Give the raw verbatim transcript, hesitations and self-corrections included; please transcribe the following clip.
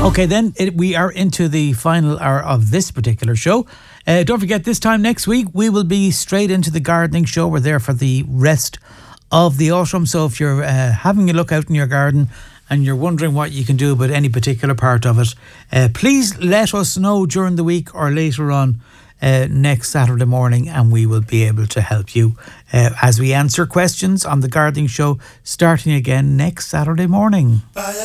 Okay, then it, we are into the final hour of this particular show. Uh, don't forget, this time next week, we will be straight into the gardening show. We're there for the rest of the autumn. So if you're uh, having a look out in your garden and you're wondering what you can do about any particular part of it, uh, please let us know during the week or later on uh, next Saturday morning, and we will be able to help you uh, as we answer questions on the gardening show starting again next Saturday morning.